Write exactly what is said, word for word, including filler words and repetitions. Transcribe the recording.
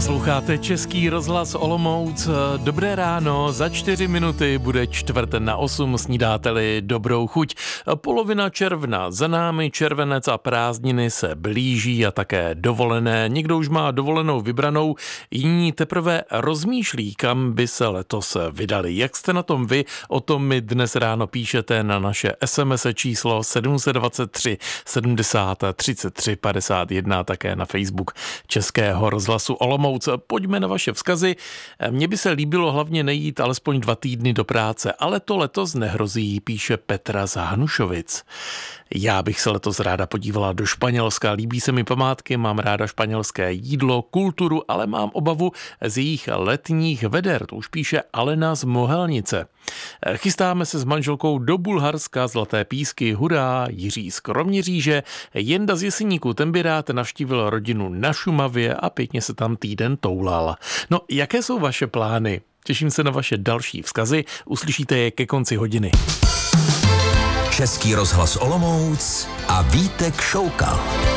Posloucháte Český rozhlas Olomouc. Dobré ráno, za čtyři minuty bude čtvrt na osm, snídáte-li dobrou chuť. Polovina června za námi, červenec a prázdniny se blíží a také dovolené. Někdo už má dovolenou vybranou, jiní teprve rozmýšlí, kam by se letos vydali. Jak jste na tom vy? O tom mi dnes ráno píšete na naše es em es číslo sedm set dvacet tři sedmdesát třicet tři padesát jedna, také na Facebook Českého rozhlasu Olomouc. Pojďme na vaše vzkazy. Mně by se líbilo hlavně nejít alespoň dva týdny do práce, ale to letos nehrozí, píše Petra z Hanušovic. Já bych se letos ráda podívala do Španělska. Líbí se mi památky, mám ráda španělské jídlo, kulturu, ale mám obavu z jejich letních veder. To už píše Alena z Mohelnice. Chystáme se s manželkou do Bulharska, Zlaté Písky, hurá, Jiří z Kroměříže, Jenda z Jeseníku, ten by rád navštívil rodinu na Šumavě a pěkně se tam týden toulal. No, jaké jsou vaše plány? Těším se na vaše další vzkazy, uslyšíte je ke konci hodiny. Český rozhlas Olomouc a Vítek Šoukal.